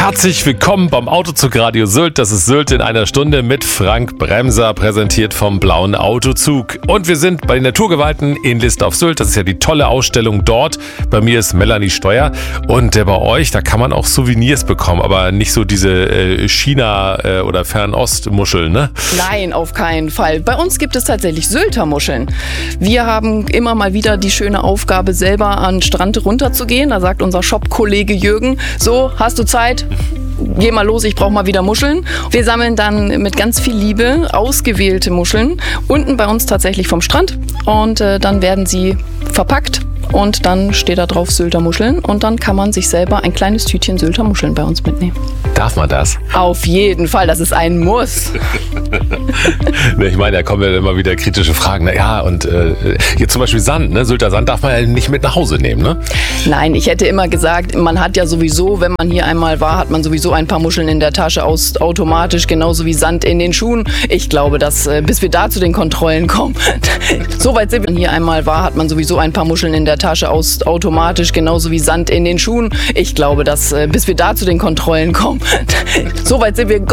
Herzlich willkommen beim Autozug Radio Sylt. Das ist Sylt in einer Stunde mit Frank Bremser, präsentiert vom Blauen Autozug. Und wir sind bei den Naturgewalten in List auf Sylt. Das ist ja die tolle Ausstellung dort. Bei mir ist Melanie Steuer. Und bei euch, da kann man auch Souvenirs bekommen, aber nicht so diese China- oder Fernost-Muscheln, ne? Nein, auf keinen Fall. Bei uns gibt es tatsächlich Sylter Muscheln. Wir haben immer mal wieder die schöne Aufgabe, selber an den Strand runterzugehen. Da sagt unser Shop-Kollege Jürgen, so, hast du Zeit? Geh mal los, ich brauche mal wieder Muscheln. Wir sammeln dann mit ganz viel Liebe ausgewählte Muscheln unten bei uns tatsächlich vom Strand und dann werden sie verpackt und dann steht da drauf Sylter Muscheln und dann kann man sich selber ein kleines Tütchen Sylter Muscheln bei uns mitnehmen. Darf man das? Auf jeden Fall, das ist ein Muss. Ich meine, da kommen ja immer wieder kritische Fragen. Naja, und hier zum Beispiel Sand, ne? Sylter Sand darf man ja nicht mit nach Hause nehmen, ne? Nein, ich hätte immer gesagt, man hat ja sowieso, wenn man hier einmal war, hat man sowieso ein paar Muscheln in der Tasche automatisch, genauso wie Sand in den Schuhen. Ich glaube, dass bis wir da zu den Kontrollen kommen, so weit sind wir. Wenn man hier einmal war, hat man sowieso ein paar Muscheln in der Tasche automatisch, genauso wie Sand in den Schuhen. Ich glaube, dass bis wir da zu den Kontrollen kommen, so weit sind wir